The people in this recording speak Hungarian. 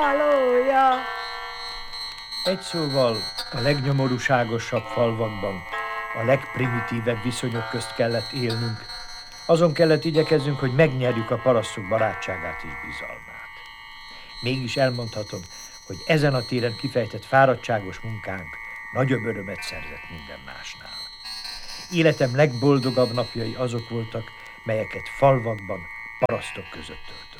Halója! Egy szóval a legnyomorúságosabb falvakban a legprimitívebb viszonyok közt kellett élnünk. Azon kellett igyekezzünk, hogy megnyerjük a parasztok barátságát és bizalmát. Mégis elmondhatom, hogy ezen a téren kifejtett fáradtságos munkánk nagyobb örömet szerzett minden másnál. Életem legboldogabb napjai azok voltak, melyeket falvakban, parasztok között töltöttem.